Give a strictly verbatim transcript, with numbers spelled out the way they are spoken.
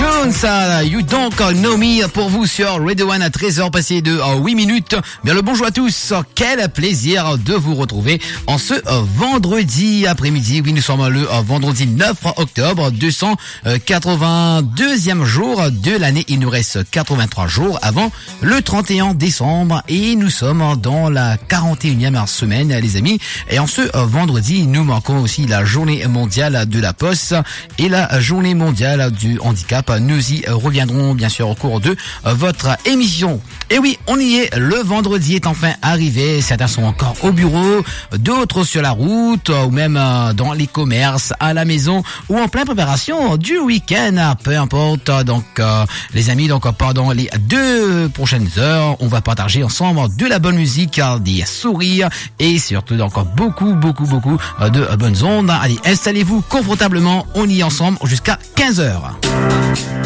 Jones, uh, You Don't Know Me pour vous sur Radio One à treize heures passées de uh, huit minutes. Bien le bonjour à tous, quel plaisir de vous retrouver en ce uh, vendredi après-midi. Oui, nous sommes le uh, vendredi neuf octobre, deux cent quatre-vingt-deuxième jour de l'année. Il nous reste quatre-vingt-trois jours avant le trente et un décembre et nous sommes dans la quarante et unième semaine, les amis. Et en ce uh, vendredi, nous manquons aussi la journée mondiale de la poste et la journée mondiale du handicap. Nous y reviendrons bien sûr au cours de votre émission. Et oui, on y est, le vendredi est enfin arrivé. Certains sont encore au bureau, d'autres sur la route ou même dans les commerces, à la maison ou en pleine préparation du week-end. Peu importe. Donc euh, les amis, donc pendant les deux prochaines heures, on va partager ensemble de la bonne musique, des sourires et surtout donc beaucoup, beaucoup, beaucoup de bonnes ondes. Allez, installez-vous confortablement. On y est ensemble jusqu'à quinze heures.